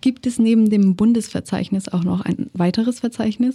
Gibt es neben dem Bundesverzeichnis auch noch ein weiteres Verzeichnis?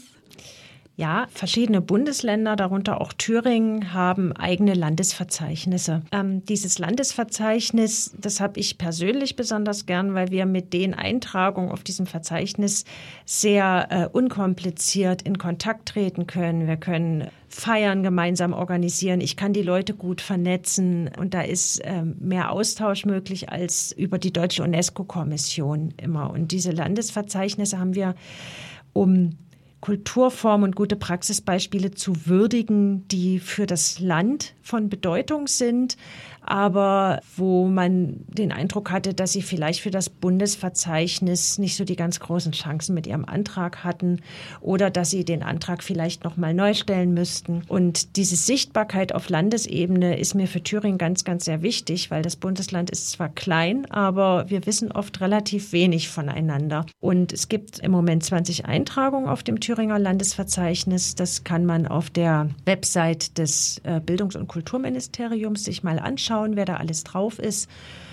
Ja, verschiedene Bundesländer, darunter auch Thüringen, haben eigene Landesverzeichnisse. Dieses Landesverzeichnis, das habe ich persönlich besonders gern, weil wir mit den Eintragungen auf diesem Verzeichnis sehr unkompliziert in Kontakt treten können. Wir können Feiern gemeinsam organisieren. Ich kann die Leute gut vernetzen und da ist mehr Austausch möglich als über die Deutsche UNESCO-Kommission immer. Und diese Landesverzeichnisse haben wir, um Kulturformen und gute Praxisbeispiele zu würdigen, die für das Land von Bedeutung sind, aber wo man den Eindruck hatte, dass sie vielleicht für das Bundesverzeichnis nicht so die ganz großen Chancen mit ihrem Antrag hatten oder dass sie den Antrag vielleicht noch mal neu stellen müssten. Und diese Sichtbarkeit auf Landesebene ist mir für Thüringen ganz, ganz sehr wichtig, weil das Bundesland ist zwar klein, aber wir wissen oft relativ wenig voneinander. Und es gibt im Moment 20 Eintragungen auf dem Thüringer Landesverzeichnis. Das kann man auf der Website des Bildungs- und Kulturministeriums sich mal anschauen, wer da alles drauf ist.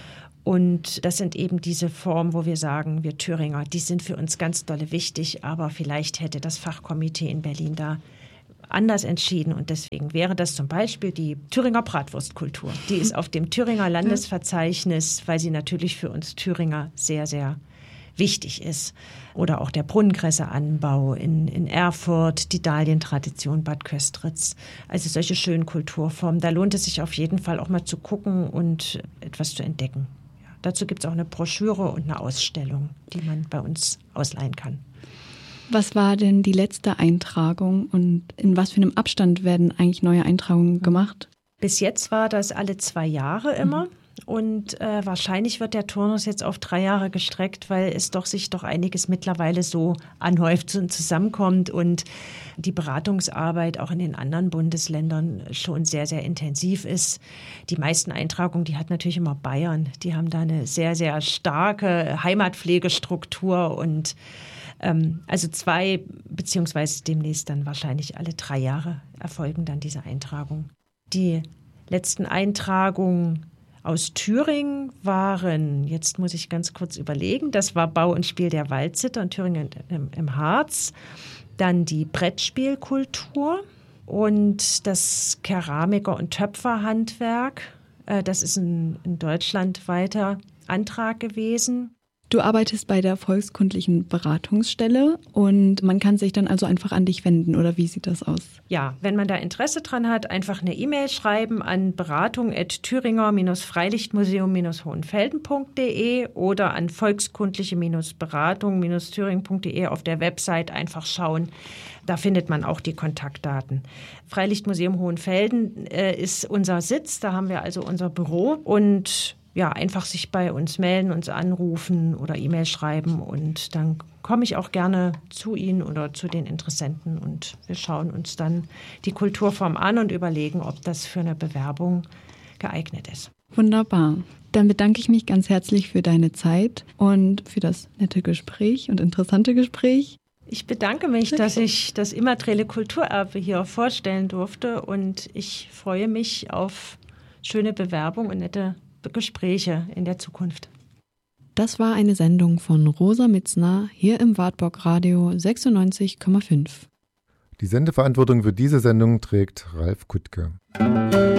Und das sind eben diese Formen, wo wir sagen, wir Thüringer, die sind für uns ganz dolle wichtig, aber vielleicht hätte das Fachkomitee in Berlin da anders entschieden. Und deswegen wäre das zum Beispiel die Thüringer Bratwurstkultur. Die ist auf dem Thüringer Landesverzeichnis, weil sie natürlich für uns Thüringer sehr, sehr wichtig ist. Oder auch der Brunnenkresseanbau in Erfurt, die Dahlientradition Bad Köstritz. Also solche schönen Kulturformen. Da lohnt es sich auf jeden Fall auch mal zu gucken und etwas zu entdecken. Ja, dazu gibt es auch eine Broschüre und eine Ausstellung, die man bei uns ausleihen kann. Was war denn die letzte Eintragung und in was für einem Abstand werden eigentlich neue Eintragungen gemacht? Bis jetzt war das alle 2 Jahre immer. Und wahrscheinlich wird der Turnus jetzt auf 3 Jahre gestreckt, weil es sich doch einiges mittlerweile so anhäuft und zusammenkommt und die Beratungsarbeit auch in den anderen Bundesländern schon sehr, sehr intensiv ist. Die meisten Eintragungen, die hat natürlich immer Bayern. Die haben da eine sehr, sehr starke Heimatpflegestruktur und also 2 beziehungsweise demnächst dann wahrscheinlich alle 3 Jahre erfolgen dann diese Eintragungen. Die letzten Eintragungen aus Thüringen waren, jetzt muss ich ganz kurz überlegen, das war Bau und Spiel der Waldsitter in Thüringen im Harz, dann die Brettspielkultur und das Keramiker- und Töpferhandwerk. Das ist ein deutschlandweiter Antrag gewesen. Du arbeitest bei der Volkskundlichen Beratungsstelle und man kann sich dann also einfach an dich wenden, oder wie sieht das aus? Ja, wenn man da Interesse dran hat, einfach eine E-Mail schreiben an beratung@thüringer-freilichtmuseum-hohenfelden.de oder an volkskundliche-beratung-thüringen.de auf der Website einfach schauen. Da findet man auch die Kontaktdaten. Freilichtmuseum Hohenfelden ist unser Sitz, da haben wir also unser Büro und ja, einfach sich bei uns melden, uns anrufen oder E-Mail schreiben und dann komme ich auch gerne zu Ihnen oder zu den Interessenten und wir schauen uns dann die Kulturform an und überlegen, ob das für eine Bewerbung geeignet ist. Wunderbar. Dann bedanke ich mich ganz herzlich für deine Zeit und für das nette Gespräch und interessante Gespräch. Ich bedanke mich, dass ich das immaterielle Kulturerbe hier vorstellen durfte und ich freue mich auf schöne Bewerbung und nette Gespräche in der Zukunft. Das war eine Sendung von Rosa Mitzner hier im Wartburg Radio 96,5. Die Sendeverantwortung für diese Sendung trägt Ralf Kuttke.